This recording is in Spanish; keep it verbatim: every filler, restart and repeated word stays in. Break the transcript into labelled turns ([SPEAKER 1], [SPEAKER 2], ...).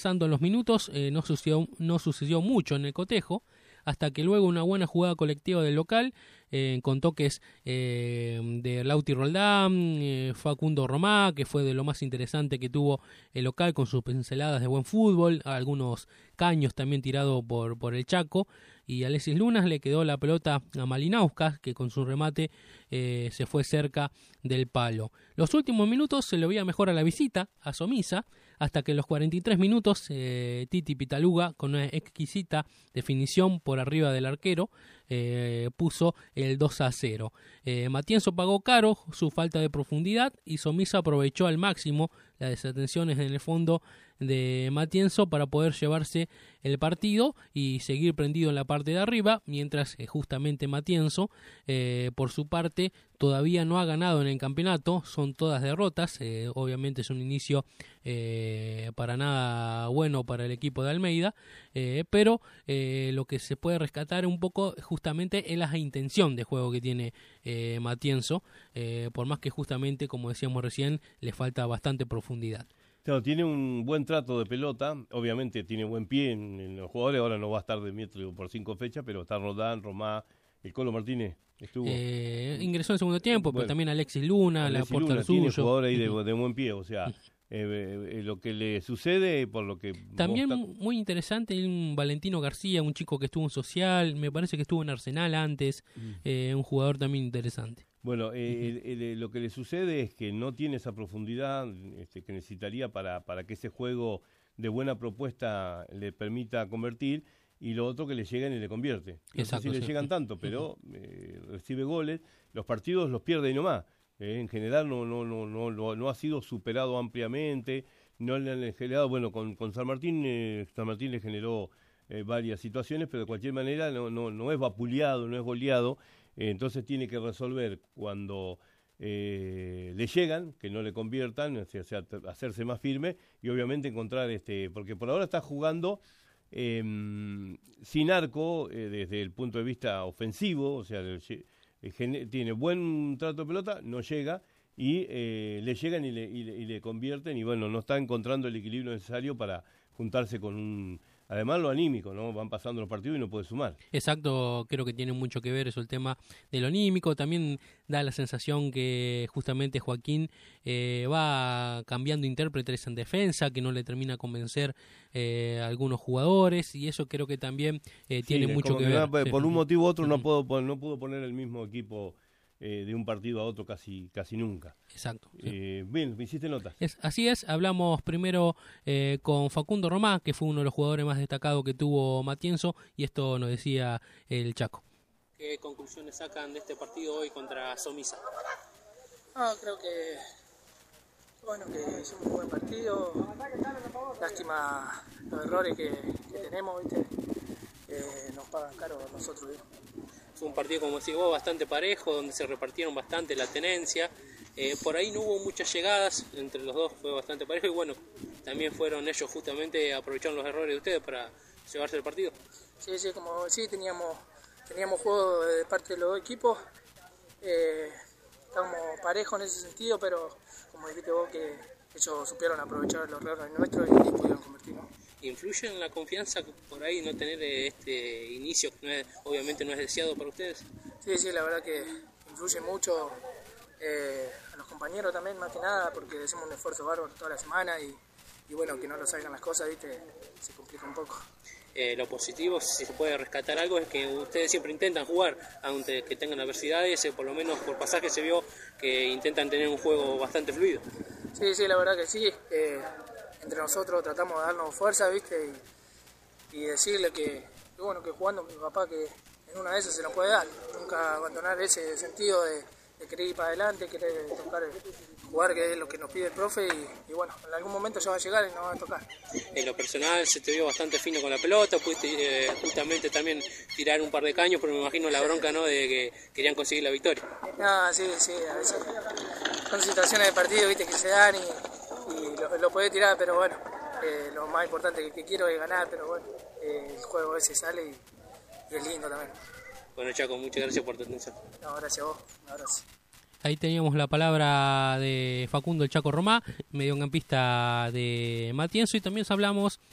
[SPEAKER 1] avanzando los minutos, eh, no, sucedió, no sucedió mucho en el cotejo, hasta que luego una buena jugada colectiva del local, eh, con toques eh, de Lauti Roldán, eh, Facundo Romá, que fue de lo más interesante que tuvo el local con sus pinceladas de buen fútbol, algunos caños también tirados por, por el Chaco, y Alexis Lunas le quedó la pelota a Malinauskas, que con su remate eh, se fue cerca del palo. Los últimos minutos se le veía mejor a la visita, a Somisa, hasta que en los cuarenta y tres minutos eh, Titi Pitaluga, con una exquisita definición por arriba del arquero, eh, puso el dos a cero. Eh, Matienzo pagó caro su falta de profundidad y Somisa aprovechó al máximo las desatenciones en el fondo de Matienzo para poder llevarse el partido y seguir prendido en la parte de arriba, mientras eh, justamente Matienzo, eh, por su parte, todavía no ha ganado en el campeonato, son todas derrotas, eh, obviamente es un inicio eh, para nada bueno para el equipo de Almeida, eh, pero eh, lo que se puede rescatar un poco justamente es la intención de juego que tiene eh, Matienzo, eh, por más que justamente, como decíamos recién, le falta bastante profundidad.
[SPEAKER 2] Claro, tiene un buen trato de pelota, obviamente tiene buen pie en, en los jugadores, ahora no va a estar de metro por cinco fechas, pero está Rodán, Romá, el Colo Martínez estuvo.
[SPEAKER 1] Eh, ingresó en el segundo tiempo,
[SPEAKER 2] bueno,
[SPEAKER 1] pero también Alexis Luna,
[SPEAKER 2] Alexis
[SPEAKER 1] la puerta
[SPEAKER 2] Luna,
[SPEAKER 1] suyo.
[SPEAKER 2] tiene jugador ahí de, de buen pie, o sea, eh, eh, lo que le sucede, por lo que...
[SPEAKER 1] También
[SPEAKER 2] ta...
[SPEAKER 1] muy interesante, un Valentino García, un chico que estuvo en Social, me parece que estuvo en Arsenal antes, mm. eh, un jugador también interesante.
[SPEAKER 2] Bueno, eh, el, el, lo que le sucede es que no tiene esa profundidad este, que necesitaría para, para que ese juego de buena propuesta le permita convertir, y lo otro que le llegan y le convierte. No Exacto, sé si sí. le llegan tanto, pero eh, recibe goles, los partidos los pierde y nomás. Eh, en general no, no, no, no, no, no ha sido superado ampliamente, no le han generado, bueno, con, con San Martín, eh, San Martín le generó eh, varias situaciones, pero de cualquier manera no, no, no es vapuleado, no es goleado. Entonces tiene que resolver cuando eh, le llegan, que no le conviertan, o sea, hacerse más firme y obviamente encontrar, este porque por ahora está jugando eh, sin arco eh, desde el punto de vista ofensivo, o sea, eh, tiene buen trato de pelota, no llega y eh, le llegan y le, y, le, y le convierten y bueno, no está encontrando el equilibrio necesario para juntarse con un... Además lo anímico, ¿no? Van pasando los partidos y no puede sumar.
[SPEAKER 1] Exacto, creo que tiene mucho que ver eso, el tema de lo anímico. También da la sensación que justamente Joaquín eh, va cambiando intérpretes en defensa, que no le termina a convencer eh, a algunos jugadores, y eso creo que también eh, tiene sí, mucho que, que ver.
[SPEAKER 2] Por sí. un motivo u otro no, puedo, no pudo poner el mismo equipo Eh, de un partido a otro casi casi nunca.
[SPEAKER 1] Exacto. Sí.
[SPEAKER 2] Eh, bien, me hiciste notas.
[SPEAKER 1] Es, así es, hablamos primero eh, con Facundo Romá, que fue uno de los jugadores más destacados que tuvo Matienzo, y esto nos decía el Chaco. ¿Qué conclusiones sacan de este partido hoy contra Somisa?
[SPEAKER 3] Ah, creo que bueno, que hicimos un buen partido. Lástima los errores que, que tenemos, ¿viste? Eh, nos pagan caro a nosotros, ¿viste?
[SPEAKER 1] Fue un partido, como decís vos, bastante parejo, donde se repartieron bastante la tenencia. Eh, por ahí no hubo muchas llegadas, entre los dos fue bastante parejo y bueno, también fueron ellos justamente aprovecharon los errores de ustedes para llevarse el partido.
[SPEAKER 3] Sí, sí, como sí, teníamos, teníamos juego de parte de los dos equipos, eh, estábamos parejos en ese sentido, pero como dijiste vos que ellos supieron aprovechar los errores nuestros y pudieron convertirnos.
[SPEAKER 1] ¿Influye en la confianza por ahí no tener este inicio que no es, obviamente no es deseado para ustedes?
[SPEAKER 3] Sí, sí, la verdad que influye mucho eh, a los compañeros también, más que nada, porque hacemos un esfuerzo bárbaro toda la semana y, y bueno, que no nos salgan las cosas, ¿viste? Se complica un poco.
[SPEAKER 1] Eh, lo positivo, si se puede rescatar algo, es que ustedes siempre intentan jugar, aunque que tengan adversidades, eh, por lo menos por pasaje se vio que intentan tener un juego bastante fluido.
[SPEAKER 3] Sí, sí, la verdad que sí. Eh, entre nosotros tratamos de darnos fuerza, ¿viste? Y, y decirle que, que, bueno, que jugando mi papá, que en una de esas se nos puede dar. Nunca abandonar ese sentido de, de querer ir para adelante, querer tocar, jugar, que es lo que nos pide el profe. Y, y bueno, en algún momento ya va a llegar y nos va a tocar.
[SPEAKER 1] En lo personal se te vio bastante fino con la pelota, pudiste eh, justamente también tirar un par de caños, pero me imagino la bronca, ¿no?, de que querían conseguir la victoria.
[SPEAKER 3] Ah, sí, sí, a veces son situaciones de partido, ¿viste?, que se dan y... y lo, lo puede tirar, pero bueno, eh, lo más importante que, que quiero es ganar, pero bueno, eh, el juego ese sale y, y es lindo también.
[SPEAKER 1] Bueno, Chaco, muchas gracias por tu atención.
[SPEAKER 3] No, gracias a vos, un abrazo.
[SPEAKER 1] Ahí teníamos la palabra de Facundo el Chaco Romá, mediocampista de Matienzo, y también hablamos